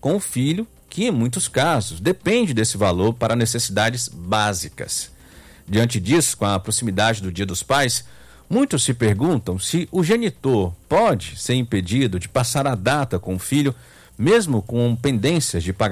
com o filho, que em muitos casos depende desse valor para necessidades básicas. Diante disso, com a proximidade do Dia dos Pais, muitos se perguntam se o genitor pode ser impedido de passar a data com o filho, mesmo com pendências de pagamento